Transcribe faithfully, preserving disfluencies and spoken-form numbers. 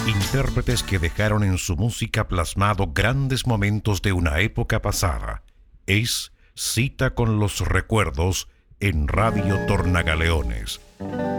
Intérpretes que dejaron en su música plasmado grandes momentos de una época pasada. Es Cita con los Recuerdos en Radio Tornagaleones.